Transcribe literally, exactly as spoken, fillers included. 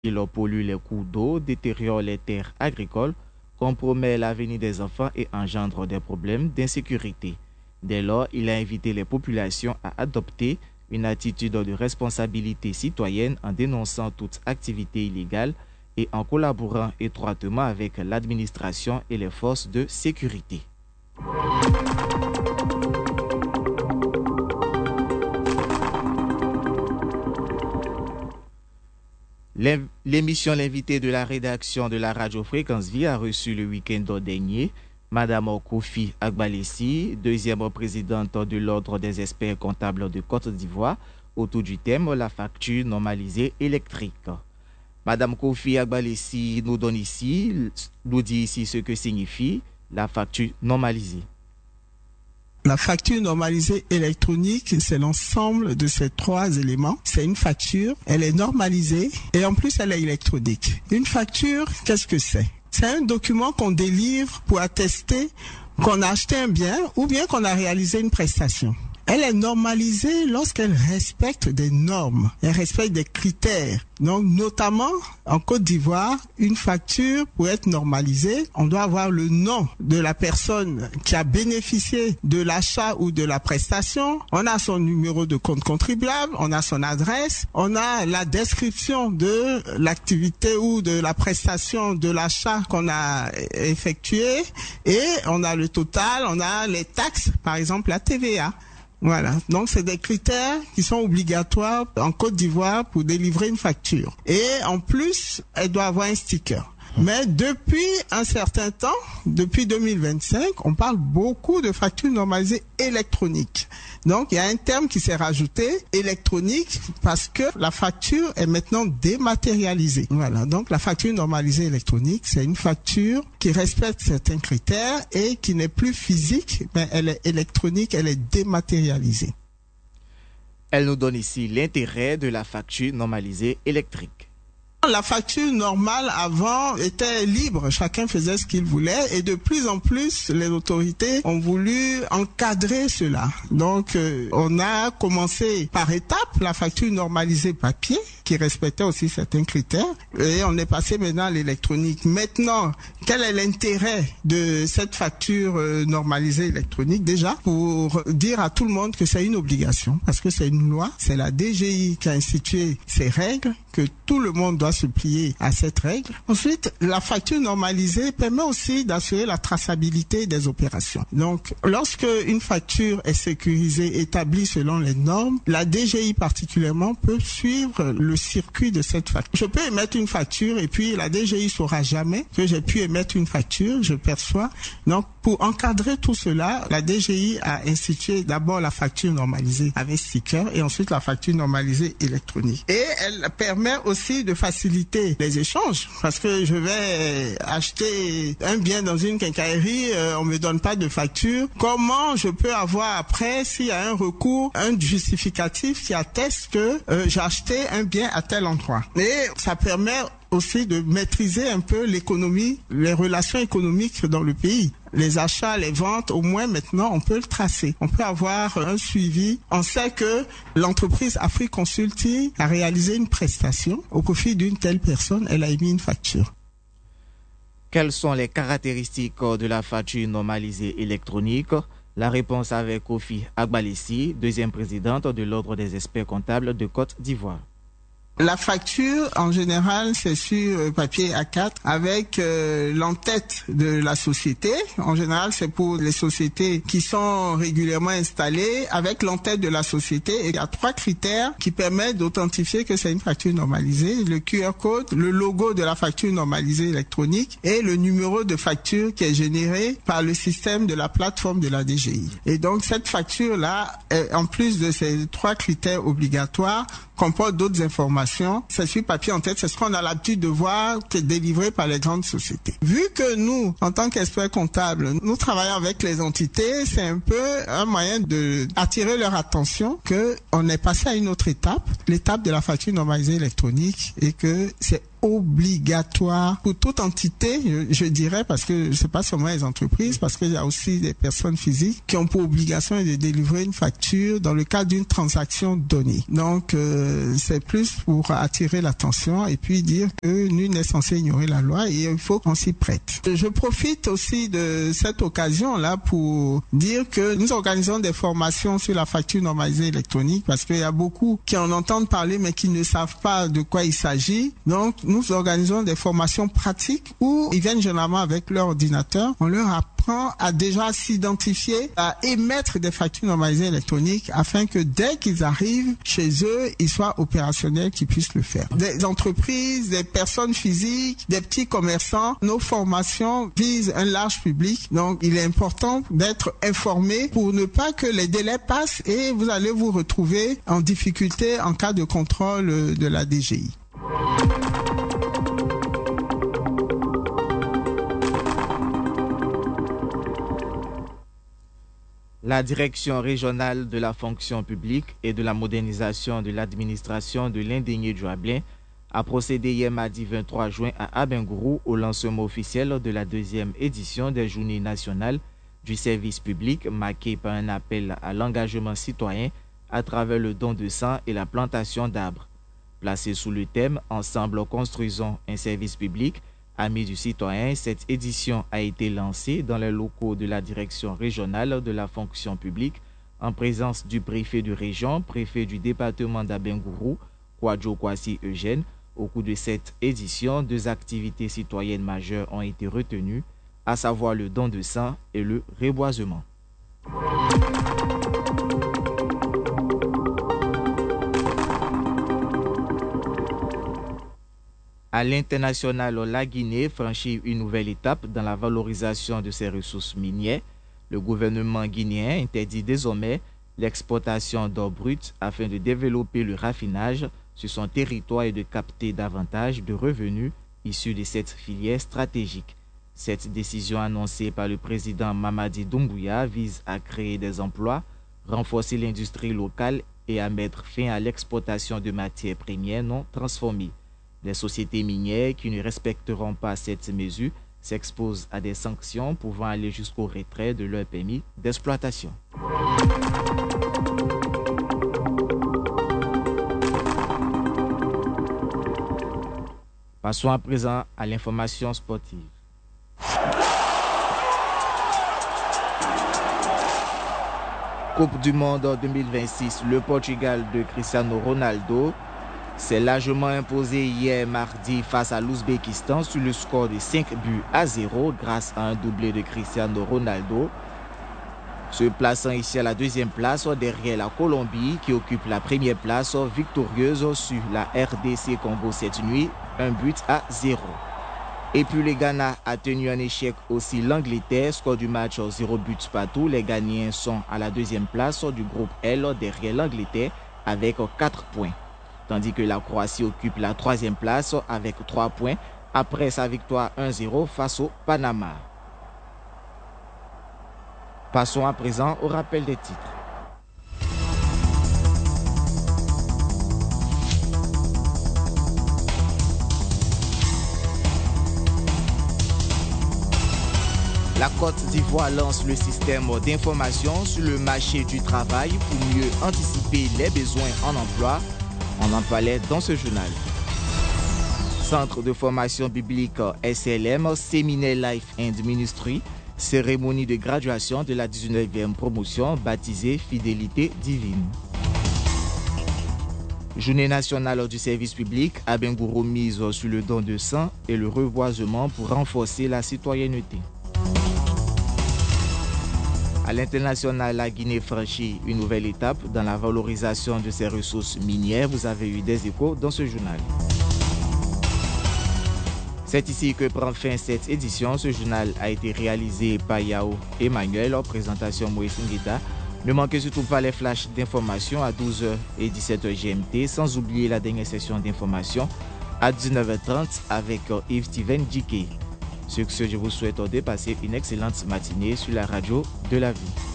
Il pollue les cours d'eau, détériore les terres agricoles, compromet l'avenir des enfants et engendre des problèmes d'insécurité. Dès lors, il a invité les populations à adopter une attitude de responsabilité citoyenne en dénonçant toute activité illégale et en collaborant étroitement avec l'administration et les forces de sécurité. L'émission L'invité de la rédaction de la radio Fréquence Vie a reçu le week-end dernier Madame Kofi Agbalessi, deuxième présidente de l'Ordre des experts comptables de Côte d'Ivoire, autour du thème la facture normalisée électrique. Madame Kofi Agbalessi nous donne ici, nous dit ici ce que signifie la facture normalisée. La facture normalisée électronique, c'est l'ensemble de ces trois éléments. C'est une facture, elle est normalisée et en plus elle est électronique. Une facture, qu'est-ce que c'est? C'est un document qu'on délivre pour attester qu'on a acheté un bien ou bien qu'on a réalisé une prestation. Elle est normalisée lorsqu'elle respecte des normes, elle respecte des critères. Donc, notamment, en Côte d'Ivoire, une facture, pour être normalisée, on doit avoir le nom de la personne qui a bénéficié de l'achat ou de la prestation. On a son numéro de compte contribuable, on a son adresse, on a la description de l'activité ou de la prestation de l'achat qu'on a effectué et on a le total, on a les taxes, par exemple la T V A. Voilà, donc c'est des critères qui sont obligatoires en Côte d'Ivoire pour délivrer une facture. Et en plus, elle doit avoir un sticker. Mais depuis un certain temps, depuis deux mille vingt-cinq, on parle beaucoup de factures normalisées électroniques. Donc, il y a un terme qui s'est rajouté, électronique, parce que la facture est maintenant dématérialisée. Voilà. Donc, la facture normalisée électronique, c'est une facture qui respecte certains critères et qui n'est plus physique, mais elle est électronique, elle est dématérialisée. Elle nous donne ici l'intérêt de la facture normalisée électrique. La facture normale avant était libre, chacun faisait ce qu'il voulait et de plus en plus les autorités ont voulu encadrer cela. Donc euh, on a commencé par étapes la facture normalisée papier qui respectait aussi certains critères et on est passé maintenant à l'électronique. Maintenant, quel est l'intérêt de cette facture euh, normalisée électronique? Déjà pour dire à tout le monde que c'est une obligation parce que c'est une loi, c'est la D G I qui a institué ces règles, que tout le monde doit se plier à cette règle. Ensuite, la facture normalisée permet aussi d'assurer la traçabilité des opérations. Donc, lorsque une facture est sécurisée, établie selon les normes, la D G I particulièrement peut suivre le circuit de cette facture. Je peux émettre une facture et puis la D G I saura jamais que j'ai pu émettre une facture, je perçois. Donc, pour encadrer tout cela, la D G I a institué d'abord la facture normalisée avec sticker et ensuite la facture normalisée électronique. Et elle permet aussi de faciliter les échanges parce que je vais acheter un bien dans une quincaillerie, euh, on me donne pas de facture. Comment je peux avoir après, s'il y a un recours, un justificatif qui atteste que euh, j'ai acheté un bien à tel endroit. Et ça permet aussi de maîtriser un peu l'économie, les relations économiques dans le pays. Les achats, les ventes, au moins maintenant, on peut le tracer. On peut avoir un suivi. On sait que l'entreprise Afrique Consulting a réalisé une prestation au profit d'une telle personne. Elle a émis une facture. Quelles sont les caractéristiques de la facture normalisée électronique? La réponse avec Kofi Agbalessi, deuxième présidente de l'Ordre des experts comptables de Côte d'Ivoire. La facture, en général, c'est sur papier A quatre avec euh, l'entête de la société. En général, c'est pour les sociétés qui sont régulièrement installées avec l'entête de la société. Et il y a trois critères qui permettent d'authentifier que c'est une facture normalisée. Le Q R code, le logo de la facture normalisée électronique et le numéro de facture qui est généré par le système de la plateforme de la D G I. Et donc, cette facture-là, en plus de ces trois critères obligatoires, comporte d'autres informations. C'est sur papier en tête, c'est ce qu'on a l'habitude de voir qui est délivré par les grandes sociétés. Vu que nous, en tant qu'experts comptables, nous travaillons avec les entités, c'est un peu un moyen de attirer leur attention que on est passé à une autre étape, l'étape de la facture normalisée électronique et que c'est obligatoire pour toute entité, je, je dirais, parce que c'est pas seulement les entreprises, parce qu'il y a aussi des personnes physiques qui ont pour obligation de délivrer une facture dans le cadre d'une transaction donnée. Donc, euh, c'est plus pour attirer l'attention et puis dire que nul n'est censé ignorer la loi et il faut qu'on s'y prête. Je profite aussi de cette occasion-là pour dire que nous organisons des formations sur la facture normalisée électronique parce qu'il y a beaucoup qui en entendent parler mais qui ne savent pas de quoi il s'agit. Donc, nous organisons des formations pratiques où ils viennent généralement avec leur ordinateur. On leur apprend à déjà s'identifier, à émettre des factures normalisées électroniques afin que dès qu'ils arrivent chez eux, ils soient opérationnels, qu'ils puissent le faire. Des entreprises, des personnes physiques, des petits commerçants, nos formations visent un large public. Donc, il est important d'être informé pour ne pas que les délais passent et vous allez vous retrouver en difficulté en cas de contrôle de la D G I. La direction régionale de la fonction publique et de la modernisation de l'administration de l'Indénié-Joablin a procédé hier mardi vingt-trois juin à Abengourou au lancement officiel de la deuxième édition des Journées nationales du service public marquée par un appel à l'engagement citoyen à travers le don de sang et la plantation d'arbres. Placé sous le thème « Ensemble construisons un service public », Amis du citoyen, cette édition a été lancée dans les locaux de la direction régionale de la fonction publique en présence du préfet de région, préfet du département d'Abengourou, Kwadjo Kwasi Eugène. Au cours de cette édition, deux activités citoyennes majeures ont été retenues, à savoir le don de sang et le reboisement. À l'international, la Guinée franchit une nouvelle étape dans la valorisation de ses ressources minières. Le gouvernement guinéen interdit désormais l'exportation d'or brut afin de développer le raffinage sur son territoire et de capter davantage de revenus issus de cette filière stratégique. Cette décision annoncée par le président Mamadi Doumbouya vise à créer des emplois, renforcer l'industrie locale et à mettre fin à l'exportation de matières premières non transformées. Les sociétés minières qui ne respecteront pas cette mesure s'exposent à des sanctions pouvant aller jusqu'au retrait de leur permis d'exploitation. Passons à présent à l'information sportive. Coupe du Monde deux mille vingt-six, le Portugal de Cristiano Ronaldo s'est largement imposé hier mardi face à l'Ouzbékistan sur le score de cinq buts à zéro grâce à un doublé de Cristiano Ronaldo, se plaçant ici à la deuxième place derrière la Colombie qui occupe la première place victorieuse sur la R D C Congo cette nuit, un but à zéro. Et puis le Ghana a tenu en échec aussi l'Angleterre, score du match zéro but partout. Les Ghanéens sont à la deuxième place du groupe L derrière l'Angleterre avec quatre points. Tandis que la Croatie occupe la troisième place avec trois points après sa victoire un zéro face au Panama. Passons à présent au rappel des titres. La Côte d'Ivoire lance le système d'information sur le marché du travail pour mieux anticiper les besoins en emploi. On en parlait dans ce journal. Centre de formation biblique S L M, Séminaire Life and Ministry, cérémonie de graduation de la dix-neuvième promotion baptisée Fidélité divine. Journée nationale du service public, Abengourou mise sur le don de sang et le reboisement pour renforcer la citoyenneté. À l'international, la Guinée franchit une nouvelle étape dans la valorisation de ses ressources minières. Vous avez eu des échos dans ce journal. C'est ici que prend fin cette édition. Ce journal a été réalisé par Yao Emmanuel, en présentation Moïse Nguida. Ne manquez surtout pas les flashs d'information à douze heures et dix-sept heures G M T, sans oublier la dernière session d'information à dix-neuf heures trente avec Yves Steven Dike. Sur ce, je vous souhaite de passer une excellente matinée sur la radio de la vie.